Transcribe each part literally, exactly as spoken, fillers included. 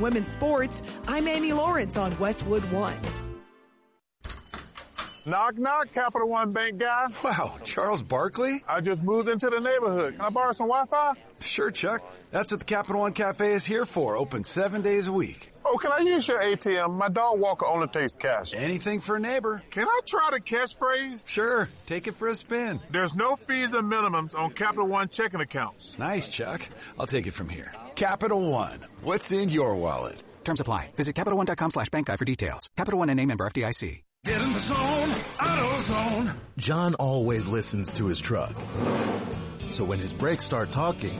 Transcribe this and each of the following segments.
women's sports. I'm Amy Lawrence on Westwood One. Knock, knock, Capital One Bank guy. Wow, Charles Barkley? I just moved into the neighborhood. Can I borrow some Wi-Fi? Sure, Chuck. That's what the Capital One Cafe is here for, open seven days a week. Oh, can I use your A T M? My dog walker only takes cash. Anything for a neighbor. Can I try the catchphrase? Sure, take it for a spin. There's no fees and minimums on Capital One checking accounts. Nice, Chuck. I'll take it from here. Capital One, what's in your wallet? Terms apply. Visit CapitalOne.com slash bank guide for details. Capital One and name member F D I C. Get in the zone, AutoZone. John always listens to his truck. So when his brakes start talking,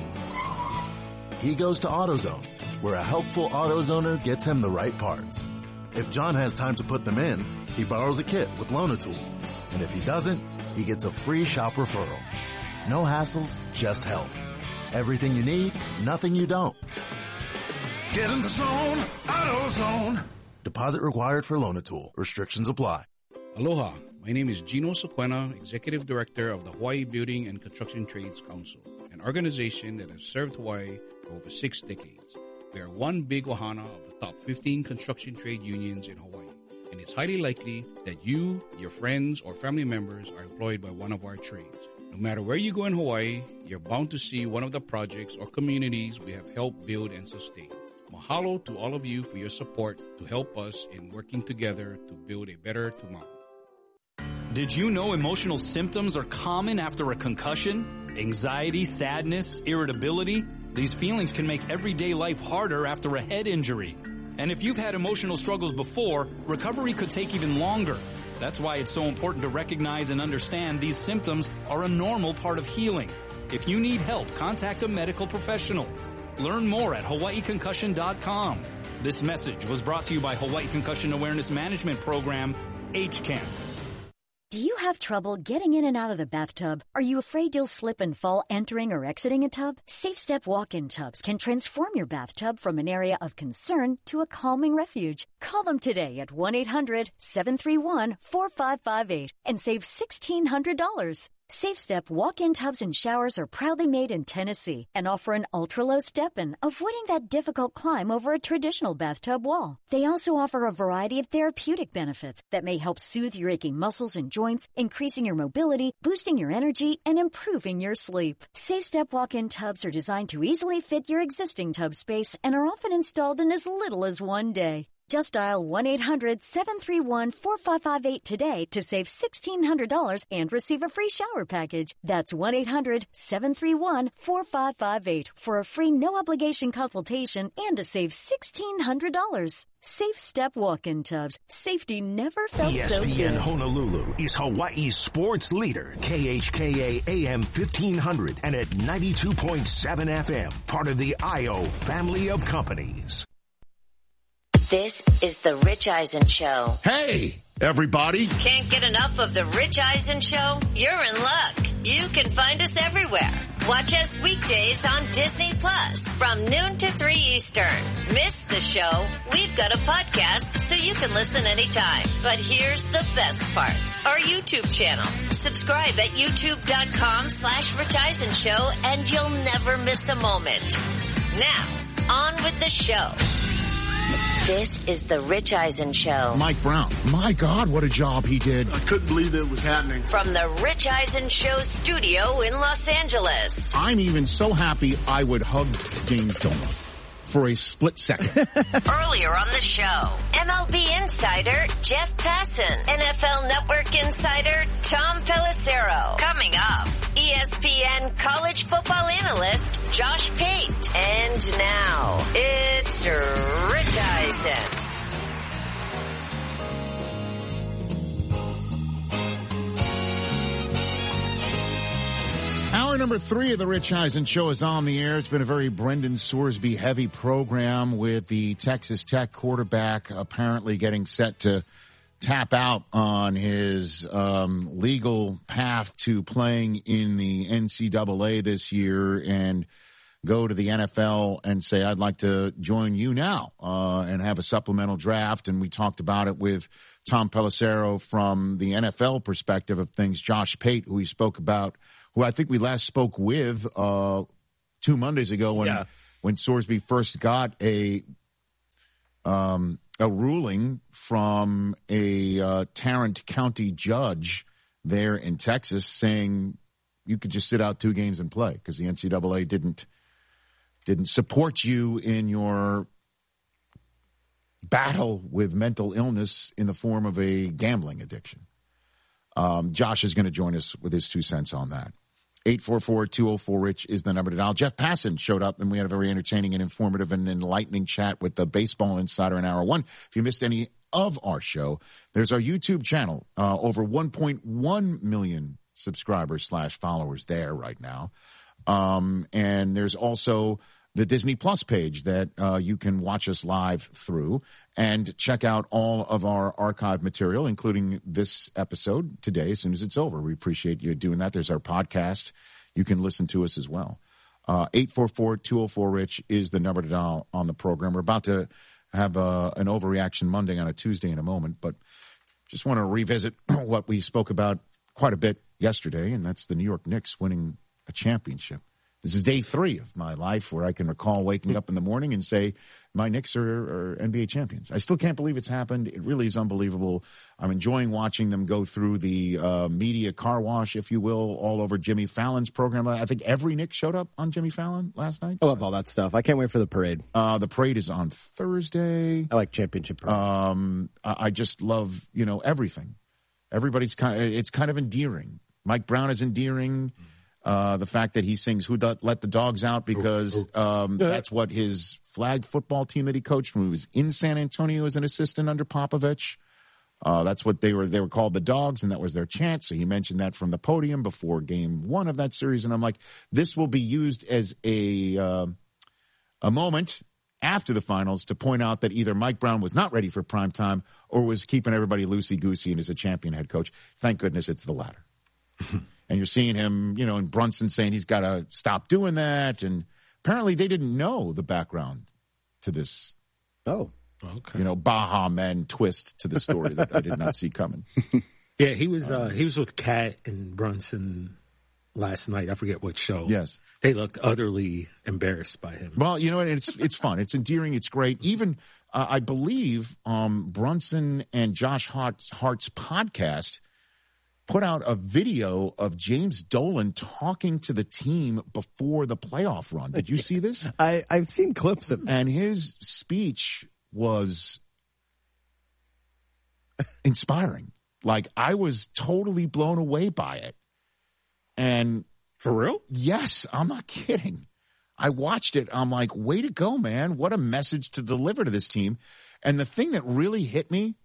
he goes to AutoZone, where a helpful AutoZoner gets him the right parts. If John has time to put them in, he borrows a kit with Loan-A-Tool. And if he doesn't, he gets a free shop referral. No hassles, just help. Everything you need, nothing you don't. Get in the zone, AutoZone. Deposit required for Loan-A-Tool. Restrictions apply. Aloha. My name is Gino Sequena, Executive Director of the Hawaii Building and Construction Trades Council, an organization that has served Hawaii for over six decades. We are one big ohana of the top fifteen construction trade unions in Hawaii, and it's highly likely that you, your friends, or family members are employed by one of our trades. No matter where you go in Hawaii, you're bound to see one of the projects or communities we have helped build and sustain. Mahalo to all of you for your support to help us in working together to build a better tomorrow. Did you know emotional symptoms are common after a concussion? Anxiety, sadness, irritability? These feelings can make everyday life harder after a head injury. And if you've had emotional struggles before, recovery could take even longer. That's why it's so important to recognize and understand these symptoms are a normal part of healing. If you need help, contact a medical professional. Learn more at Hawaii Concussion dot com. This message was brought to you by Hawaii Concussion Awareness Management Program, H C A M. Do you have trouble getting in and out of the bathtub? Are you afraid you'll slip and fall entering or exiting a tub? Safe Step walk-in tubs can transform your bathtub from an area of concern to a calming refuge. Call them today at one eight hundred seven three one four five five eight and save sixteen hundred dollars. Safe Step walk-in tubs and showers are proudly made in Tennessee and offer an ultra-low step-in, avoiding that difficult climb over a traditional bathtub wall. They also offer a variety of therapeutic benefits that may help soothe your aching muscles and joints, increasing your mobility, boosting your energy, and improving your sleep. Safe Step walk-in tubs are designed to easily fit your existing tub space and are often installed in as little as one day. Just dial one eight hundred seven three one four five five eight today to save sixteen hundred dollars and receive a free shower package. That's one eight hundred seven three one four five five eight for a free no-obligation consultation and to save sixteen hundred dollars. Safe Step walk-in tubs. Safety never felt so good. E S P N Honolulu is Hawaii's sports leader. K H K A A M fifteen hundred and at ninety-two point seven F M. Part of the I O family of companies. This is the Rich Eisen Show. Hey, everybody. Can't get enough of the Rich Eisen Show? You're in luck. You can find us everywhere. Watch us weekdays on Disney Plus from noon to three Eastern. Miss the show? We've got a podcast so you can listen anytime. But here's the best part. Our YouTube channel. Subscribe at youtube.com slash Rich Eisen Show and you'll never miss a moment. Now, on with the show. This is the Rich Eisen Show. Mike Brown. My God, what a job he did. I couldn't believe it was happening. From the Rich Eisen Show studio in Los Angeles. I'm even so happy I would hug James Dolan for a split second. Earlier on the show, M L B insider Jeff Passan, N F L Network insider Tom Pelissero. Coming up, E S P N college football analyst Josh Pate. And now, it's Rich Eisen. Hour number three of the Rich Eisen Show is on the air. It's been a very Brendan Sorsby heavy program with the Texas Tech quarterback apparently getting set to tap out on his um, legal path to playing in the N C double A this year and go to the N F L and say, I'd like to join you now uh, and have a supplemental draft. And we talked about it with Tom Pelissero from the N F L perspective of things. Josh Pate, who we spoke about, who I think we last spoke with uh two Mondays ago when yeah. when Sorsby first got a um, a ruling from a uh, Tarrant County judge there in Texas saying you could just sit out two games and play because the N C double A didn't didn't support you in your battle with mental illness in the form of a gambling addiction. Um, Josh is going to join us with his two cents on that. eight four four, two oh four, RICH is the number to dial. Jeff Passan showed up, and we had a very entertaining and informative and enlightening chat with the Baseball Insider in hour one. If you missed any of our show, there's our YouTube channel, uh, over one point one million subscribers slash followers there right now. Um, and there's also the Disney Plus page that uh, you can watch us live through and check out all of our archive material, including this episode today as soon as it's over. We appreciate you doing that. There's our podcast. You can listen to us as well. Uh, eight four four, two oh four, RICH is the number to dial on the program. We're about to have uh, an Overreaction Monday on a Tuesday in a moment, but just want to revisit what we spoke about quite a bit yesterday, and that's the New York Knicks winning a championship. This is day three of my life where I can recall waking up in the morning and say, my Knicks are, are N B A champions. I still can't believe it's happened. It really is unbelievable. I'm enjoying watching them go through the uh, media car wash, if you will, all over Jimmy Fallon's program. I think every Knick showed up on Jimmy Fallon last night. I love all that stuff. I can't wait for the parade. Uh, the parade is on Thursday. I like championship parades. Um, I, I just love, you know, everything. Everybody's kind of, it's kind of endearing. Mike Brown is endearing. Uh, the fact that he sings "Who Let the Dogs Out" because um, that's what his flag football team that he coached when he was in San Antonio as an assistant under Popovich. Uh, that's what they were. They were called the Dogs, and that was their chant. So he mentioned that from the podium before Game One of that series. And I'm like, this will be used as a uh, a moment after the finals to point out that either Mike Brown was not ready for prime time or was keeping everybody loosey goosey and is a champion head coach. Thank goodness it's the latter. And you're seeing him, you know, in Brunson saying he's got to stop doing that. And apparently they didn't know the background to this. Oh, okay. You know, Baha Men twist to the story that I did not see coming. Yeah, he was uh, he was with Kat and Brunson last night. I forget what show. Yes. They looked utterly embarrassed by him. Well, you know, it's it's fun. It's endearing. It's great. Even, uh, I believe, um, Brunson and Josh Hart, Hart's podcast put out a video of James Dolan talking to the team before the playoff run. Did you see this? I, I've seen clips of it. And his speech was inspiring. Like, I was totally blown away by it. And for real? Yes, I'm not kidding. I watched it. I'm like, way to go, man. What a message to deliver to this team. And the thing that really hit me,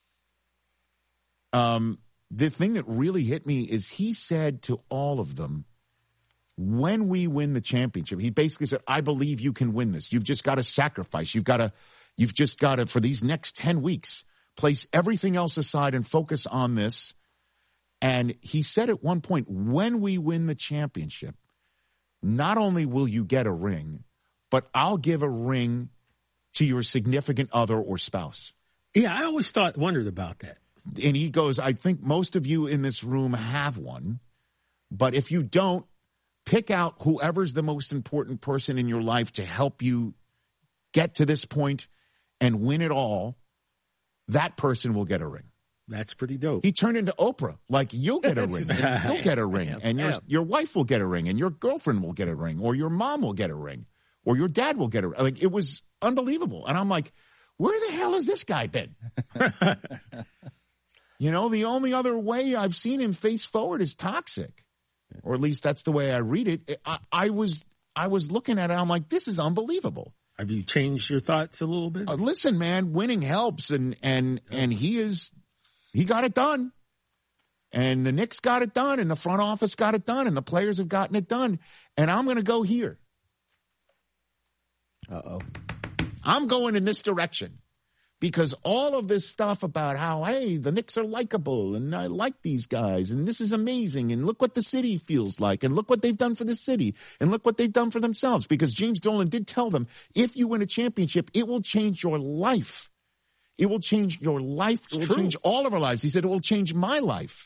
um, the thing that really hit me is he said to all of them, when we win the championship, he basically said, I believe you can win this. You've just got to sacrifice. You've got to, you've just got to, for these next ten weeks, place everything else aside and focus on this. And he said at one point, when we win the championship, not only will you get a ring, but I'll give a ring to your significant other or spouse. Yeah, I always thought, wondered about that. And he goes, I think most of you in this room have one, but if you don't, pick out whoever's the most important person in your life to help you get to this point and win it all. That person will get a ring. That's pretty dope. He turned into Oprah. Like, you'll get a ring. And you'll get a ring. And your, your wife will get a ring. And your girlfriend will get a ring. Or your mom will get a ring. Or your dad will get a ring. Like, it was unbelievable. And I'm like, where the hell has this guy been? You know, the only other way I've seen him face forward is toxic. Or at least that's the way I read it. I, I was I was looking at it. I'm like, this is unbelievable. Have you changed your thoughts a little bit? Uh, listen, man, winning helps. And, and, and he is, he got it done. And the Knicks got it done. And the front office got it done. And the players have gotten it done. And I'm going to go here. Uh-oh. I'm going in this direction. Because all of this stuff about how, hey, the Knicks are likable and I like these guys and this is amazing and look what the city feels like and look what they've done for the city and look what they've done for themselves. Because James Dolan did tell them, if you win a championship, it will change your life. It will change your life. It will True. change all of our lives. He said, it will change my life.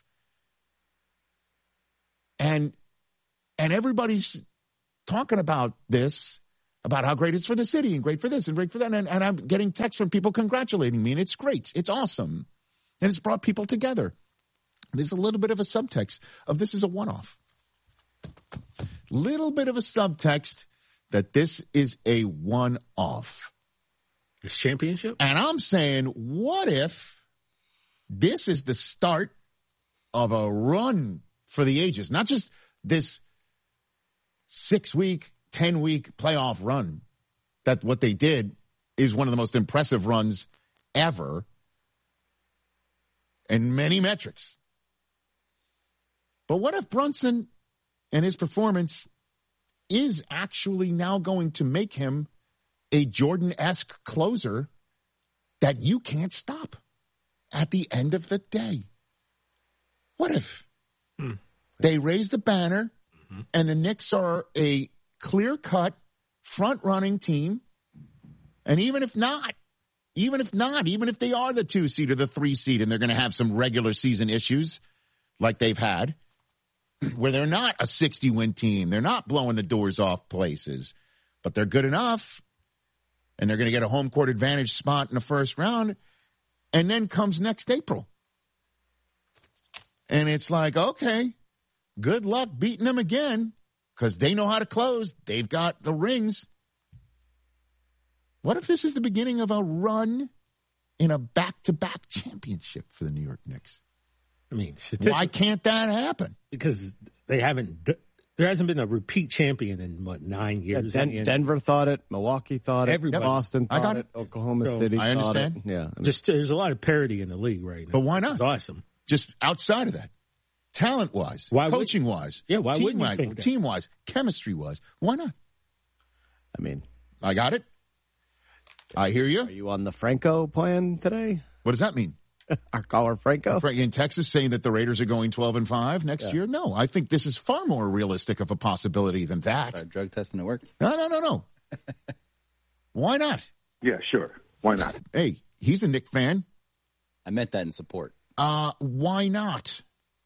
And, and everybody's talking about this. about how great it's for the city and great for this and great for that. And, and I'm getting texts from people congratulating me, and it's great. It's awesome. And it's brought people together. There's a little bit of a subtext of this is a one-off. Little bit of a subtext that this is a one-off. This championship? And I'm saying, what if this is the start of a run for the ages? Not just this six-week, ten-week playoff run. That what they did is one of the most impressive runs ever in many metrics. But what if Brunson and his performance is actually now going to make him a Jordan-esque closer that you can't stop at the end of the day? What if hmm. they raise the banner mm-hmm. and the Knicks are a clear-cut, front-running team, and even if not, even if not, even if they are the two seed or the three seed and they're going to have some regular season issues like they've had, where they're not a sixty-win team, they're not blowing the doors off places, but they're good enough, and they're going to get a home court advantage spot in the first round, and then comes next April. And it's like, okay, good luck beating them again, because they know how to close. They've got the rings. What if this is the beginning of a run in a back-to-back championship for the New York Knicks? I mean, why can't that happen? Because they haven't. There hasn't been a repeat champion in what nine years. Yeah, Den- Denver thought it. Milwaukee thought it. Everybody. Boston thought I got it. it. Oklahoma So, City. I understand. Thought it. Yeah, I mean, just there's a lot of parity in the league right now. But why not? It's awesome. Just outside of that, talent-wise, why coaching-wise, yeah, why wouldn't you think that? Team-wise, chemistry-wise, why not? I mean, I got it. I hear you. Are you on the Franco plan today? What does that mean? Our caller Franco in Texas saying that the Raiders are going twelve and five next yeah. year? No, I think this is far more realistic of a possibility than that. Start drug testing at work? No, no, no, no. Why not? Yeah, sure. Why not? Hey, he's a Knick fan. I meant that in support. Uh, why not?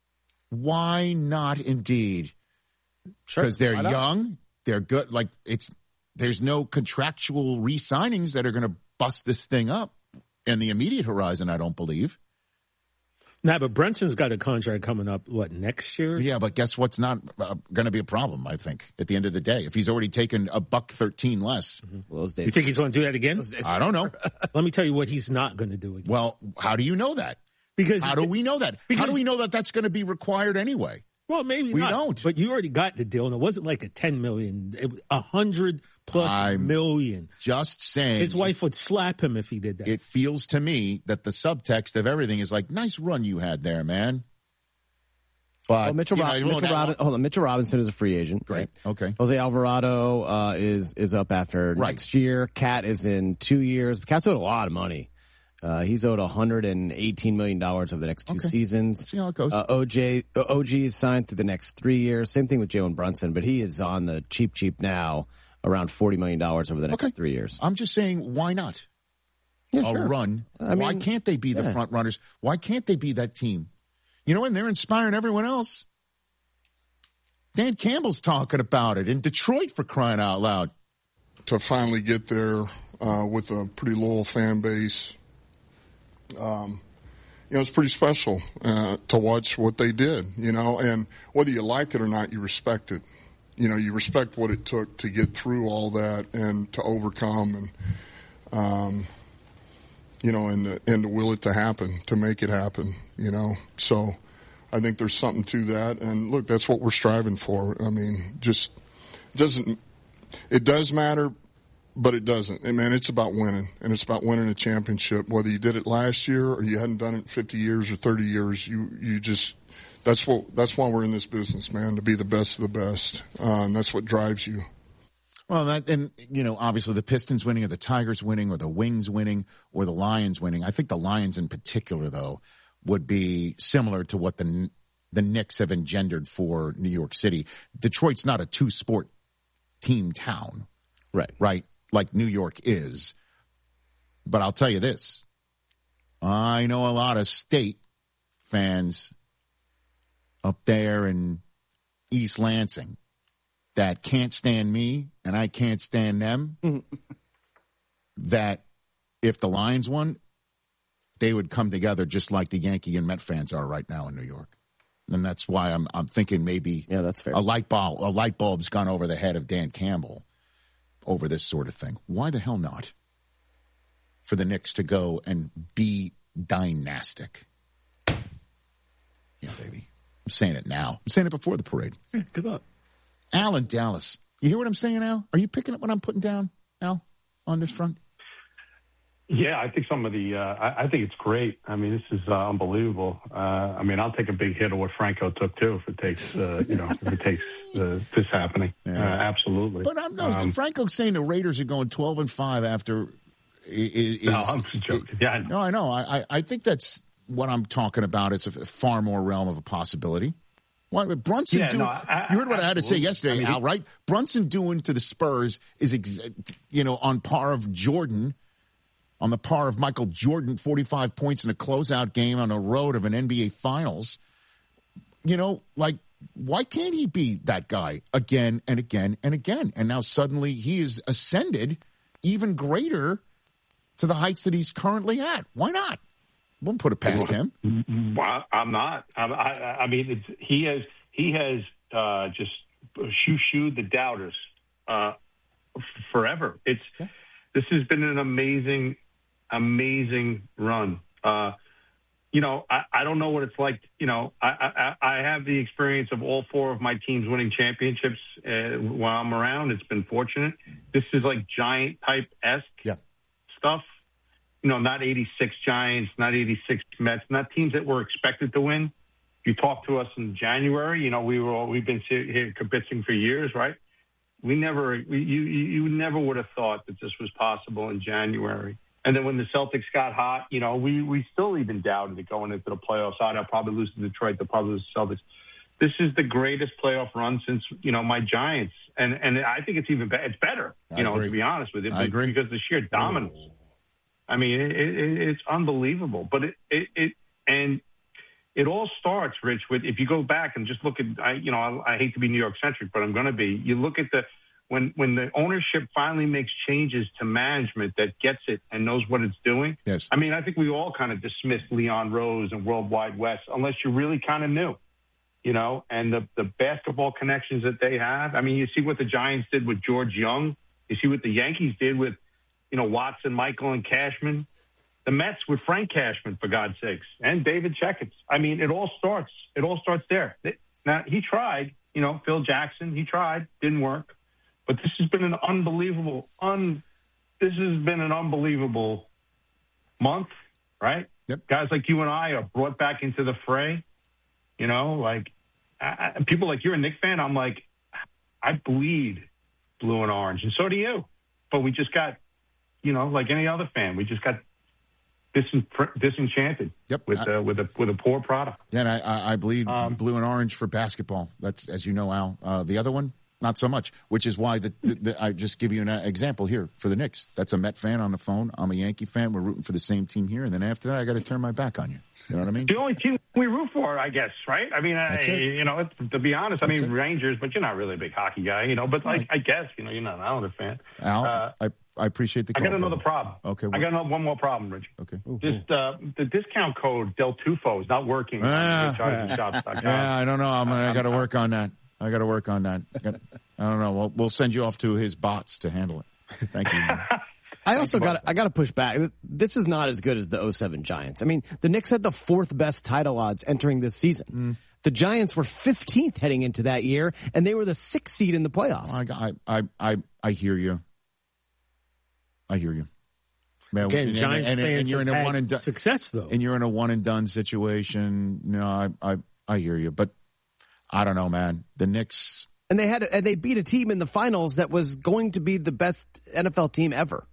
Why not indeed? Because sure, they're young, they're good. Like it's there's no contractual re-signings that are going to bust this thing up in the immediate horizon, I don't believe. Nah, but Brunson's got a contract coming up, what, next year? Yeah, but guess what's not uh, going to be a problem, I think, at the end of the day. If he's already taken a buck thirteen less. Mm-hmm. Well, those days, you think he's going to do that again? I don't know. Let me tell you what he's not going to do again. Well, how do you know that? Because How do we know that? How do we know that that's going to be required anyway? Well, maybe we not. don't. But you already got the deal, and it wasn't like a ten million. It was a hundred plus I'm million. Just saying. His wife would slap him if he did that. It feels to me that the subtext of everything is like, nice run you had there, man. But well, Mitchell, you know, Rob- Mitchell, Rob- hold on. Mitchell Robinson is a free agent. Great. Right? Okay. Jose Alvarado uh, is is up after right. next year. Cat is in two years. Cat's owed a lot of money. Uh, he's owed one hundred eighteen million dollars over the next two okay. seasons. Let's see how it goes. Uh, O J, O G is signed through the next three years. Same thing with Jalen Brunson, but he is on the cheap, cheap now, around forty million dollars over the next okay. three years. I'm just saying, why not? Yeah, a sure. run. I mean, why can't they be the yeah. front runners? Why can't they be that team? You know, and they're inspiring everyone else. Dan Campbell's talking about it in Detroit, for crying out loud. To finally get there uh, with a pretty loyal fan base, um, you know, it's pretty special uh, to watch what they did, you know, and whether you like it or not, you respect it. You know, you respect what it took to get through all that and to overcome and, um, you know, and to, and to will it to happen, to make it happen, you know. So I think there's something to that. And, look, that's what we're striving for. I mean, just doesn't – it does matter, but it doesn't. And, man, it's about winning, and it's about winning a championship. Whether you did it last year or you hadn't done it in fifty years or thirty years, you, you just – that's what that's why we're in this business, man, to be the best of the best. Uh, and that's what drives you. Well, that, and, you know, obviously the Pistons winning or the Tigers winning or the Wings winning or the Lions winning. I think the Lions in particular, though, would be similar to what the the Knicks have engendered for New York City. Detroit's not a two-sport team town. Right. Right, like New York is. But I'll tell you this. I know a lot of State fans up there in East Lansing that can't stand me and I can't stand them, that if the Lions won, they would come together just like the Yankee and Met fans are right now in New York. And that's why I'm I'm thinking maybe yeah, that's fair. a light bulb a light bulb's gone over the head of Dan Campbell over this sort of thing. Why the hell not? For the Knicks to go and be dynastic. Yeah, baby. I'm saying it now. I'm saying it before the parade. Yeah, good luck. Al in Dallas. You hear what I'm saying, Al? Are you picking up what I'm putting down, Al, on this front? Yeah, I think some of the, uh, I, I think it's great. I mean, this is uh, unbelievable. Uh, I mean, I'll take a big hit of what Franco took too if it takes, uh, you know, if it takes uh, this happening. Yeah. Uh, absolutely. But I'm no, um, Franco's saying the Raiders are going twelve and five after. Is, no, I'm just joking. Yeah, I know. No, I know. I, I think that's what I'm talking about. It's a far more realm of a possibility. What Brunson yeah, doing? No, I, you heard what I, I had to say yesterday, I mean, Al, right? Brunson doing to the Spurs is, ex, you know, on par of Jordan. On the par of Michael Jordan, forty-five points in a closeout game on the road of an N B A Finals. You know, like, why can't he be that guy again and again and again? And now suddenly he is ascended even greater to the heights that he's currently at. Why not? Won't put it past him. Well, I'm not. I, I, I mean, it's, he has he has uh, just shoo-shooed the doubters uh, forever. It's yeah. This has been an amazing. Amazing run. Uh, you know, I, I don't know what it's like. You know, I, I, I have the experience of all four of my teams winning championships uh, while I'm around. It's been fortunate. This is like Giant type-esque yeah. stuff. You know, not eighty-six Giants, not eighty-six Mets, not teams that were expected to win. You talked to us in January. You know, we were all, we've been here kibitzing for years, right? We never, we, you, you never would have thought that this was possible in January. And then when the Celtics got hot, you know, we, we still even doubted it going into the playoffs. I'd probably lose to Detroit. They'll probably lose to Celtics. This is the greatest playoff run since, you know, my Giants. And and I think it's even be- it's better, you I know, agree. to be honest with you. I agree. Because the sheer dominance. Ooh. I mean, it, it, it's unbelievable. But it, it, it, and it all starts, Rich, with if you go back and just look at, I, you know, I, I hate to be New York centric, but I'm going to be. You look at the, When when the ownership finally makes changes to management that gets it and knows what it's doing. Yes. I mean, I think we all kind of dismissed Leon Rose and Worldwide West unless you really kind of knew, you know, and the, the basketball connections that they have. I mean, you see what the Giants did with George Young. You see what the Yankees did with, you know, Watson, Michael, and Cashman. The Mets with Frank Cashman, for God's sakes, and David Checketts. I mean, it all starts. It all starts there. Now, he tried, you know, Phil Jackson, he tried, didn't work. But this has been an unbelievable, un. This has been an unbelievable month, right? Yep. Guys like you and I are brought back into the fray. You know, like I, I, people like you're a Knicks fan. I'm like, I bleed blue and orange, and so do you. But we just got, you know, like any other fan, we just got disin- disenchanted yep. with I, uh, with a with a poor product. Yeah, and I, I, I bleed um, blue and orange for basketball. That's, as you know, Al. Uh, the other one. Not so much, which is why the, the, the, I just give you an example here for the Knicks. That's a Met fan on the phone. I'm a Yankee fan. We're rooting for the same team here. And then after that, I got to turn my back on you. You know what I mean? The only team we root for, I guess, right? I mean, I, you know, it's, to be honest, I That's mean, it. Rangers, but you're not really a big hockey guy, you know, but like, I guess, you know, you're not an Islander fan. Al, uh, I, I appreciate the call. I got another brother. problem. Okay. I got another, one more problem, Rich. Okay. Just uh, the discount code Del Tufo is not working. Ah, on charging shops dot com. yeah, I don't know. I'm, I got to work on that. I got to work on that. I, gotta, I don't know. We'll, we'll send you off to his bots to handle it. Thank you. I also got I got to push back. This is not as good as the oh seven Giants. I mean, the Knicks had the fourth best title odds entering this season. Mm. The Giants were fifteenth heading into that year, and they were the sixth seed in the playoffs. I I I, I hear you. I hear you. Man, Again, and, Giants and, and, fans and you're in a one and done success though, and you're in a one and done situation. No, I I I hear you, but I don't know, man. The Knicks. And they had, and they beat a team in the finals that was going to be the best N F L team ever.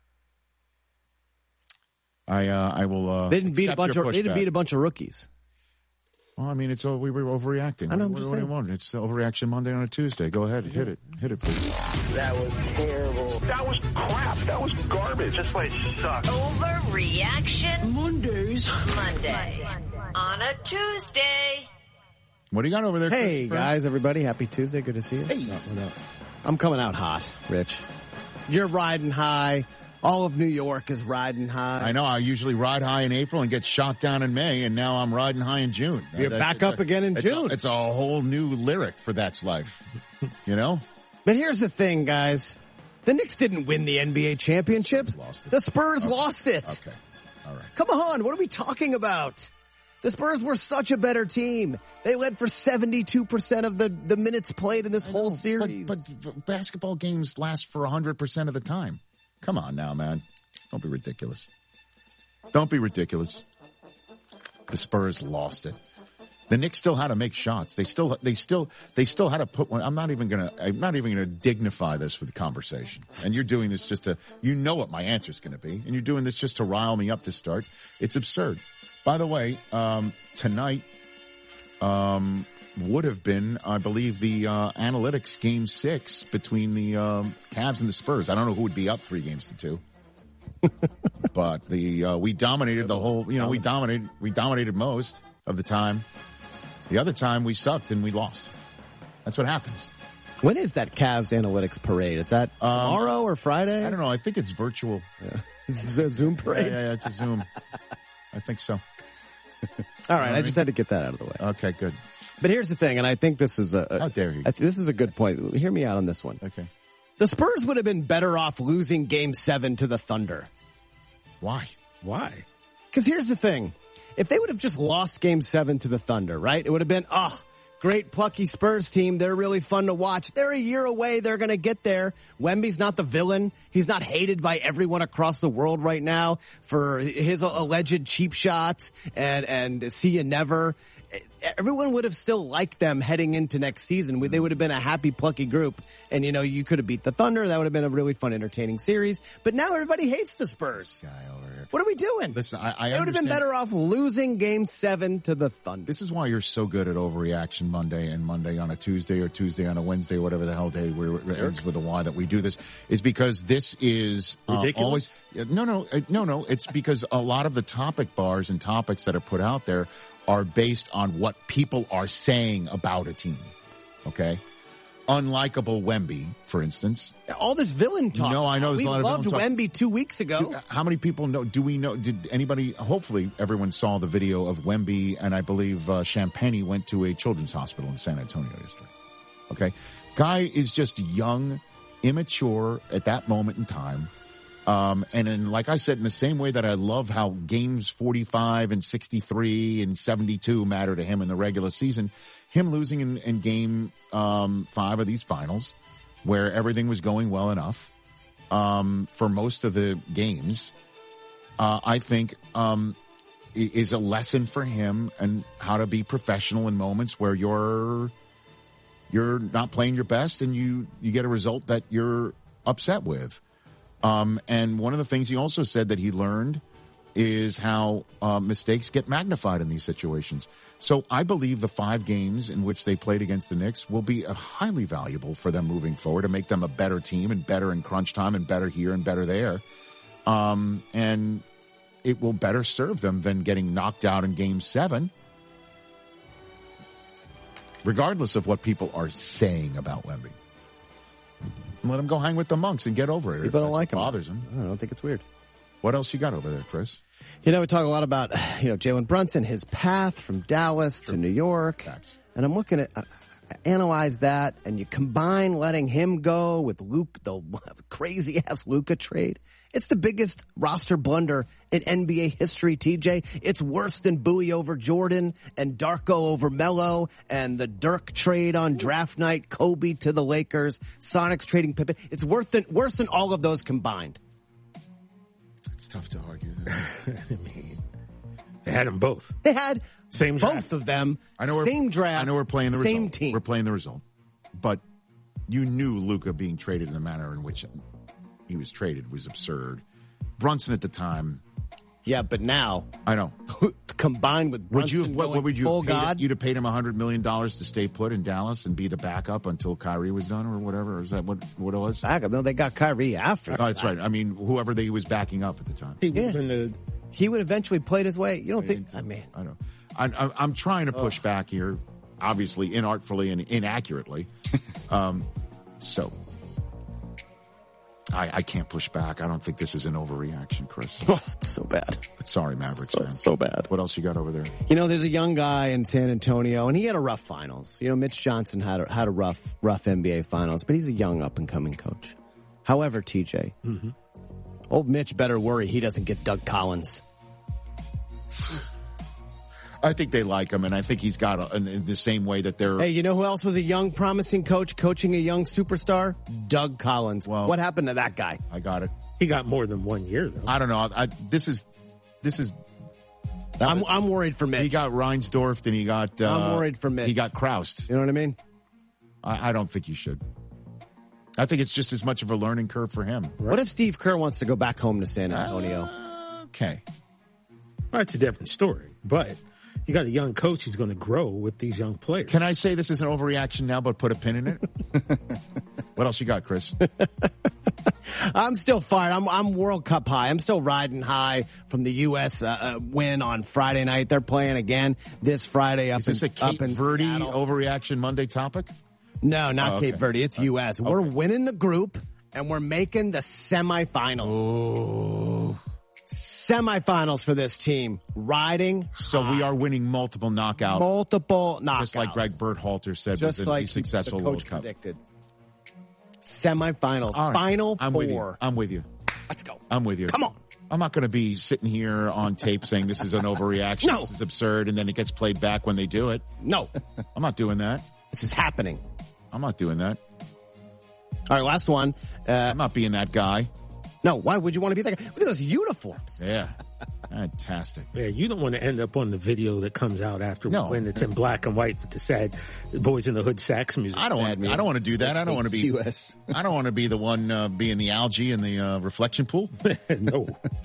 I, uh, I will. Uh, they didn't beat a bunch of. They didn't beat a bunch of rookies. Well, I mean, it's uh, we were overreacting. I know. I'm what, just what saying. do you want? It's overreaction Monday on a Tuesday. Go ahead, hit it, hit it, please. That was terrible. That was crap. That was garbage. This place sucks. Overreaction Mondays. Monday on a Tuesday. What do you got over there, Hey, guys, everybody. Happy Tuesday. Good to see you. Hey. No, no. I'm coming out hot, Rich. You're riding high. All of New York is riding high. I know. I usually ride high in April and get shot down in May, and now I'm riding high in June. You're That- back that's up a- again in it's June. A, it's a whole new lyric for That's Life. You know? But here's the thing, guys. The Knicks didn't win the N B A championship. The Spurs Okay. lost it. Okay. All right. Come on. What are we talking about? The Spurs were such a better team. They led for seventy-two percent of the, the minutes played in this I whole know, series. But, but basketball games last for one hundred percent of the time. Come on now, man. Don't be ridiculous. Don't be ridiculous. The Spurs lost it. The Knicks still had to make shots. They still, they still, they still had to put one. I'm not even gonna, I'm not even gonna dignify this with the conversation. And you're doing this just to, you know what my answer's gonna be, and you're doing this just to rile me up to start. It's absurd. By the way, um, tonight, um, would have been, I believe, the uh, analytics game six between the um, Cavs and the Spurs. I don't know who would be up three games to two. But the uh, we dominated the whole, you know, we dominated we dominated most of the time. The other time we sucked and we lost. That's what happens. When is that Cavs analytics parade? Is that Um, tomorrow or Friday? I don't know. I think it's virtual. Yeah. It's a Zoom parade? Yeah, yeah, yeah, it's a Zoom. I think so. All right, I just had to get that out of the way. Okay, good. But here's the thing, and I think this is a, a How dare you? I th- this is a good point. Hear me out on this one. Okay. The Spurs would have been better off losing Game Seven to the Thunder. Why? Why? Because here's the thing: if they would have just lost Game Seven to the Thunder, right? It would have been, oh, great plucky Spurs team. They're really fun to watch. They're a year away. They're going to get there. Wemby's not the villain. He's not hated by everyone across the world right now for his alleged cheap shots and and see you never. Everyone would have still liked them heading into next season. They would have been a happy, plucky group. And, you know, you could have beat the Thunder. That would have been a really fun, entertaining series. But now everybody hates the Spurs. What are we doing? Listen, I, I They would have been understand- better off losing Game seven to the Thunder. This is why you're so good at overreaction Monday and Monday on a Tuesday or Tuesday on a Wednesday, whatever the hell day where it ends with a Y that we do this, is because this is uh, Ridiculous? always, no, no, uh, no, no. It's because a lot of the topic bars and topics that are put out there are based on what people are saying about a team. Okay? Unlikable Wemby, for instance. All this villain talk. No, I know there's We a lot of loved villain talk. Wemby two weeks ago. Do- how many people know? Do we know? Did anybody? Hopefully, everyone saw the video of Wemby, and I believe uh, Champagne went to a children's hospital in San Antonio yesterday. Okay, guy is just young, immature at that moment in time, um, and then, like I said, in the same way that I love how games forty-five and sixty-three and seventy-two matter to him in the regular season. Him losing in, in game um, five of these finals, where everything was going well enough um, for most of the games, uh, I think um, i- is a lesson for him and how to be professional in moments where you're you're not playing your best and you you get a result that you're upset with. Um, and one of the things he also said that he learned is how uh, mistakes get magnified in these situations. So I believe the five games in which they played against the Knicks will be uh, highly valuable for them moving forward to make them a better team and better in crunch time and better here and better there. Um, and it will better serve them than getting knocked out in game seven, regardless of what people are saying about Wemby. Let him go hang with the monks and get over it. People if don't that's like him. what bothers him. I don't think it's weird. What else you got over there, Chris? You know, we talk a lot about, you know, Jalen Brunson, his path from Dallas to New York. And I'm looking at, uh, analyze that, and you combine letting him go with Luke, the crazy-ass Luka trade. It's the biggest roster blunder in N B A history, T J. It's worse than Bowie over Jordan and Darko over Melo and the Dirk trade on draft night, Kobe to the Lakers, Sonics trading Pippen. It's worse than, worse than all of those combined. It's tough to argue that. I mean, they had them both. They had Same both draft. of them, I know we're, same draft, I know we're playing the same result. team. We're playing the result. But you knew Luka being traded in the manner in which he was traded was absurd. Brunson at the time. Yeah, but now I know. combined with Would you Brunson what, what going would you full have paid, God? you'd have paid him a hundred million dollars to stay put in Dallas and be the backup until Kyrie was done or whatever? Or is that what what it was? Backup? No, they got Kyrie after. Oh, that's right. I mean, whoever they was backing up at the time. He would Yeah. have been the He would eventually played his way. You don't think? I mean, I know. I, I, I'm trying to push back here obviously inartfully and inaccurately. um, so I, I can't push back. I don't think this is an overreaction, Chris. Oh, it's so bad. Sorry, Mavericks so, fans. So bad. What else you got over there? You know, there's a young guy in San Antonio, and he had a rough finals. You know, Mitch Johnson had a, had a rough, rough N B A finals, but he's a young up-and-coming coach. However, T J, mm-hmm. old Mitch better worry he doesn't get Doug Collins. I think they like him, and I think he's got a, in the same way that they're... Hey, you know who else was a young, promising coach coaching a young superstar? Doug Collins. Well, what happened to that guy? I got it. He got more than one year, though. I don't know. I, this is... This is... I'm, was, I'm worried for Mitch. He got Reinsdorf, and he got... Uh, I'm worried for Mitch. He got Kraust. You know what I mean? I, I don't think you should. I think it's just as much of a learning curve for him. Right. What if Steve Kerr wants to go back home to San Antonio? Uh, okay. Well, that's a different story, but... You got a young coach who's going to grow with these young players. Can I say this is an overreaction now, but put a pin in it? What else you got, Chris? I'm still fired. I'm, I'm World Cup high. I'm still riding high from the U S uh, win on Friday night. They're playing again this Friday up is this in, a Cape up in Verde Seattle. Overreaction Monday topic? No, not oh, okay. Cape Verde. It's U S. Okay. We're winning the group, and we're making the semifinals. Oh. Semifinals for this team. Riding So high. we are winning multiple knockouts. Multiple knockouts. Just like Greg Berhalter said Just was like a successful the World coach Cup. predicted. Semifinals. Right. Final I'm four. with you. I'm with you. Let's go. I'm with you. Come on. I'm not going to be sitting here on tape saying this is an overreaction. No. This is absurd, and then it gets played back when they do it. No. I'm not doing that. This is happening. I'm not doing that. All right, last one. Uh, I'm not being that guy. No, why would you want to be that guy? Look at those uniforms. Yeah. Fantastic. Yeah, you don't want to end up on the video that comes out after No. when it's in black and white with the sad Boys in the Hood sax music. I don't sad want. music. I don't want to do that. Which I don't want to be. U S I don't want to be the one uh, being the algae in the uh, reflection pool. No.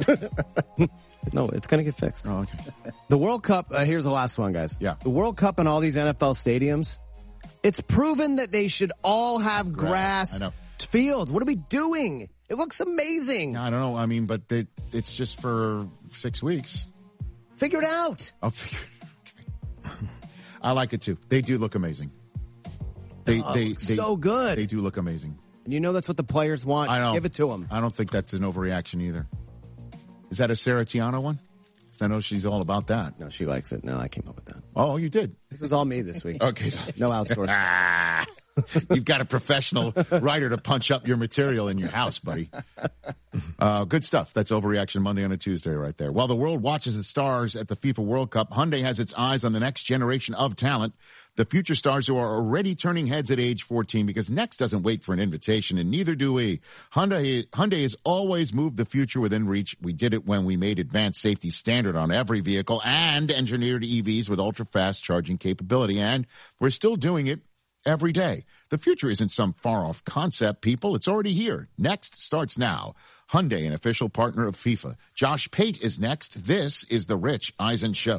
No, it's going to get fixed. Oh, okay. The World Cup, uh, here's the last one, guys. Yeah. The World Cup and all these N F L stadiums, it's proven that they should all have grass, I know. fields. What are we doing? It looks amazing. I don't know. I mean, but they, it's just for six weeks. Figure it out. I'll figure. Okay. I like it too. They do look amazing. They, Oh, they, they, so good. They do look amazing. And you know that's what the players want. I know. Give it to them. I don't think that's an overreaction either. Is that a Sarah Tiano one? Because I know she's all about that. No, she likes it. No, I came up with that. Oh, you did? This was all me this week. Okay. No outsourcing. You've got a professional writer to punch up your material in your house, buddy. Uh, good stuff. That's Overreaction Monday on a Tuesday right there. While the world watches the stars at the FIFA World Cup, Hyundai has its eyes on the next generation of talent. The future stars who are already turning heads at age fourteen, because Next doesn't wait for an invitation, and neither do we. Hyundai, Hyundai has always moved the future within reach. We did it when we made advanced safety standard on every vehicle and engineered E Vs with ultra-fast charging capability, and we're still doing it every day. The future isn't some far-off concept, people. It's already here. Next starts now. Hyundai, an official partner of FIFA. Josh Pate is next. This is the Rich Eisen Show.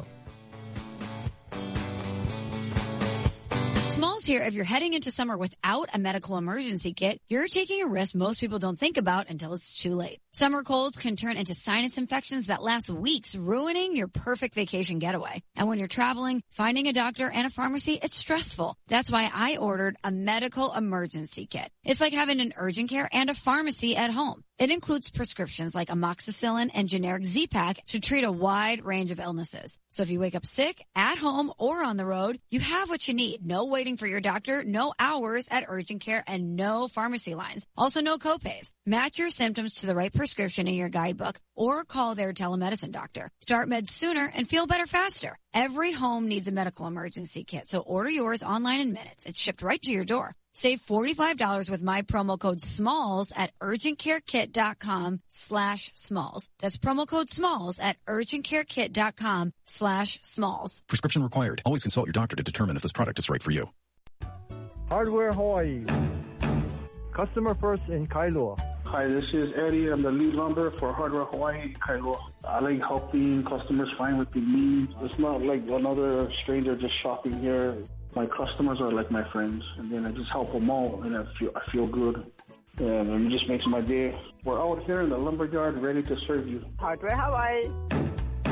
Smalls here. If you're heading into summer without a medical emergency kit, you're taking a risk most people don't think about until it's too late. Summer colds can turn into sinus infections that last weeks, ruining your perfect vacation getaway. And when you're traveling, finding a doctor and a pharmacy, it's stressful. That's why I ordered a medical emergency kit. It's like having an urgent care and a pharmacy at home. It includes prescriptions like amoxicillin and generic Z-Pak to treat a wide range of illnesses. So if you wake up sick, at home, or on the road, you have what you need. No waiting for your doctor, no hours at urgent care, and no pharmacy lines. Also no copays. Match your symptoms to the right prescription in your guidebook or call their telemedicine doctor. Start meds sooner and feel better faster. Every home needs a medical emergency kit, so order yours online in minutes. It's shipped right to your door. Save forty-five dollars with my promo code SMALLS at urgentcarekit.com slash SMALLS. That's promo code SMALLS at urgentcarekit.com slash SMALLS. Prescription required. Always consult your doctor to determine if this product is right for you. Hardware Hawaii. Customer first in Kailua. Hi, this is Eddie. I'm the lead lumber for Hardware Hawaii in Kailua. I like helping customers find what they need. It's not like another stranger just shopping here. My customers are like my friends, and then I just help them out, and I feel I feel good, and it just makes my day. We're out here in the lumberyard ready to serve you. Hardware Hawaii.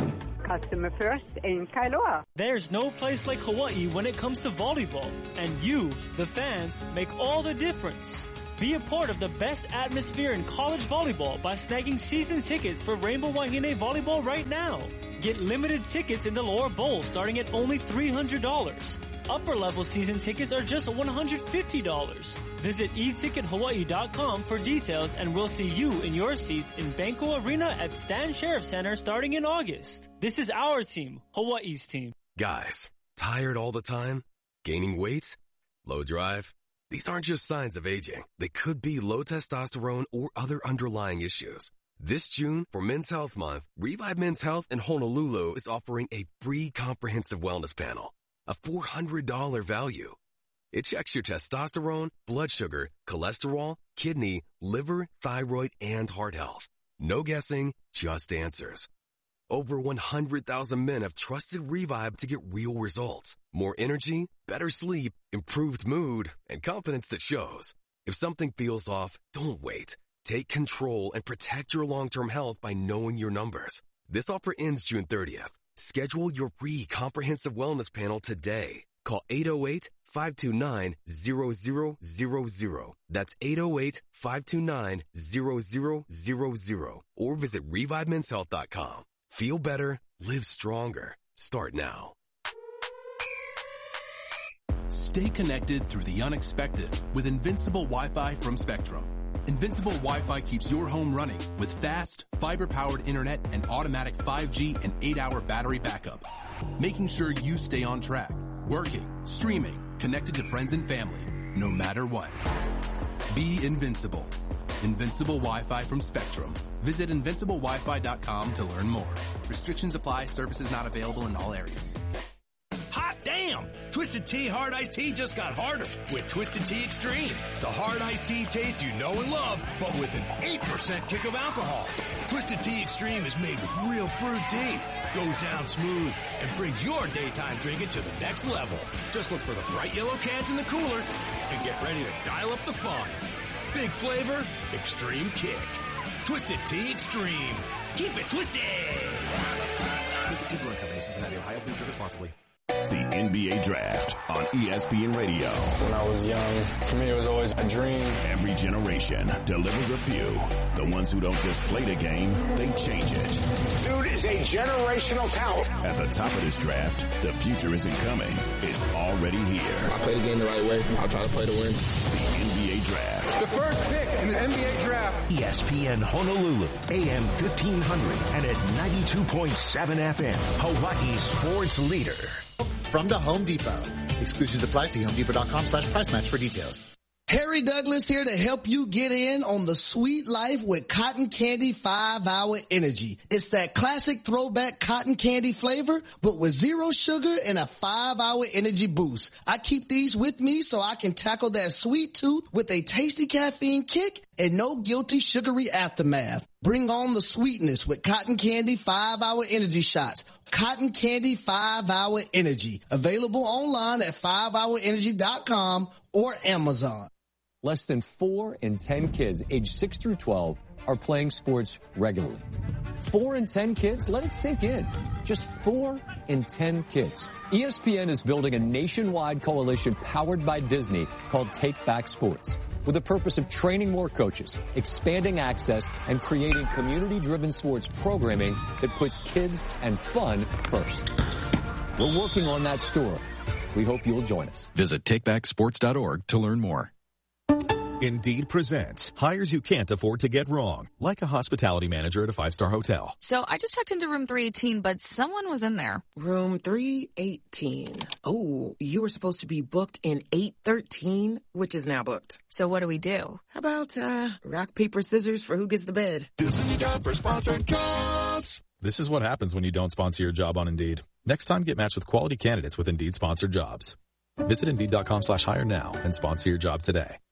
Customer first in Kailua. There's no place like Hawaii when it comes to volleyball. And you, the fans, make all the difference. Be a part of the best atmosphere in college volleyball by snagging season tickets for Rainbow Wahine Volleyball right now. Get limited tickets in the lower bowl starting at only three hundred dollars. Upper level season tickets are just one hundred fifty dollars. Visit e ticket hawaii dot com for details and we'll see you in your seats in Banco Arena at Stan Sheriff Center starting in August. This is our team, Hawaii's team. Guys, tired all the time? Gaining weight? Low drive? These aren't just signs of aging. They could be low testosterone or other underlying issues. This June, for Men's Health Month, Revive Men's Health in Honolulu is offering a free comprehensive wellness panel, a four hundred dollars value. It checks your testosterone, blood sugar, cholesterol, kidney, liver, thyroid, and heart health. No guessing, just answers. Over one hundred thousand men have trusted Revive to get real results. More energy, better sleep, improved mood, and confidence that shows. If something feels off, don't wait. Take control and protect your long-term health by knowing your numbers. This offer ends June thirtieth. Schedule your free comprehensive wellness panel today. Call eight oh eight, five two nine, zero zero zero zero. That's eight oh eight, five two nine, zero zero zero zero. Or visit revive men's health dot com. Feel better, live stronger. Start now. Stay connected through the unexpected with Invincible Wi-Fi from Spectrum. Invincible Wi-Fi keeps your home running with fast, fiber-powered internet and automatic five G and eight hour battery backup, making sure you stay on track, working, streaming, connected to friends and family, no matter what. Be invincible. Invincible Wi-Fi from Spectrum. Visit invincible wi fi dot com to learn more. Restrictions apply. Services not available in all areas. Hot damn! Twisted Tea Hard Iced Tea just got harder with Twisted Tea Extreme. The hard iced tea taste you know and love, but with an eight percent kick of alcohol. Twisted Tea Extreme is made with real brewed tea, goes down smooth, and brings your daytime drinking to the next level. Just look for the bright yellow cans in the cooler and get ready to dial up the fun. Big flavor, extreme kick. Twisted Tea Extreme. Keep it twisted! Twisted Tea Brewing Company, Cincinnati, Ohio. Please drink responsibly. The N B A Draft on E S P N Radio. When I was young, for me it was always a dream. Every generation delivers a few. The ones who don't just play the game, they change it. Dude is a generational talent. At the top of this draft, the future isn't coming. It's already here. I play the game the right way. I'll try to play to win. The N B A Draft. The first pick in the N B A Draft. E S P N Honolulu, A M fifteen hundred and at ninety-two point seven F M, Hawaii's sports leader. From the Home Depot. Exclusions apply. See home depot dot com slash price match for details. Harry Douglas here to help you get in on the sweet life with Cotton Candy five hour Energy. It's that classic throwback cotton candy flavor, but with zero sugar and a five hour energy boost. I keep these with me so I can tackle that sweet tooth with a tasty caffeine kick and no guilty sugary aftermath. Bring on the sweetness with Cotton Candy five hour Energy shots. Cotton Candy five hour Energy. Available online at five hour energy dot com or Amazon. Less than four in ten kids aged six through twelve are playing sports regularly. Four in ten kids? Let it sink in. Just four in ten kids. E S P N is building a nationwide coalition powered by Disney called Take Back Sports, with the purpose of training more coaches, expanding access, and creating community-driven sports programming that puts kids and fun first. We're working on that story. We hope you'll join us. Visit take back sports dot org to learn more. Indeed presents hires you can't afford to get wrong, like a hospitality manager at a five-star hotel. So I just checked into room three eighteen, but someone was in there. Room three eighteen. Oh, you were supposed to be booked in eight thirteen, which is now booked. So what do we do? How about, uh, rock, paper, scissors for who gets the bed? This is your job for sponsored jobs. This is what happens when you don't sponsor your job on Indeed. Next time, get matched with quality candidates with Indeed sponsored jobs. Visit Indeed dot com slash hire now and sponsor your job today.